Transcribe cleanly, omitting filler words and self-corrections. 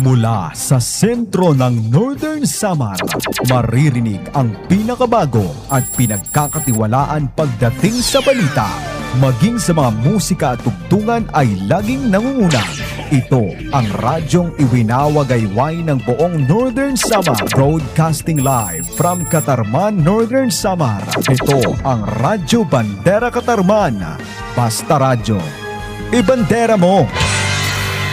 Mula sa sentro ng Northern Samar, maririnig ang pinakabago at pinagkakatiwalaan pagdating sa balita. Maging sa mga musika at tugtungan ay laging nangunguna. Ito ang radyong iwinawagayway ng buong Northern Samar, broadcasting live from Katarman, Northern Samar. Ito ang Radyo Bandera Katarman. Basta Radyo, ibandera mo!